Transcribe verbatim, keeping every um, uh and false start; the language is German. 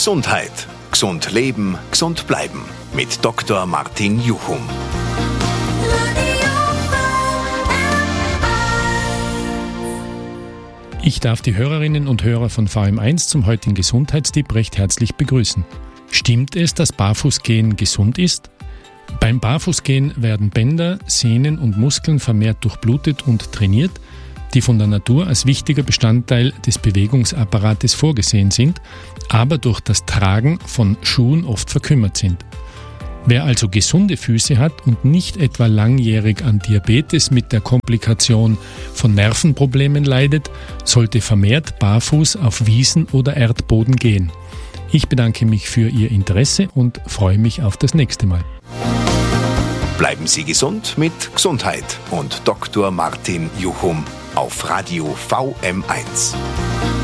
Gesundheit. Gesund leben, gesund bleiben. Mit Doktor Martin Juchum. Ich darf die Hörerinnen und Hörer von V M eins zum heutigen Gesundheitstipp recht herzlich begrüßen. Stimmt es, dass Barfußgehen gesund ist? Beim Barfußgehen werden Bänder, Sehnen und Muskeln vermehrt durchblutet und trainiert, die von der Natur als wichtiger Bestandteil des Bewegungsapparates vorgesehen sind, aber durch das Tragen von Schuhen oft verkümmert sind. Wer also gesunde Füße hat und nicht etwa langjährig an Diabetes mit der Komplikation von Nervenproblemen leidet, sollte vermehrt barfuß auf Wiesen oder Erdboden gehen. Ich bedanke mich für Ihr Interesse und freue mich auf das nächste Mal. Bleiben Sie gesund mit Gesundheit und Doktor Martin Juchum auf Radio V M eins.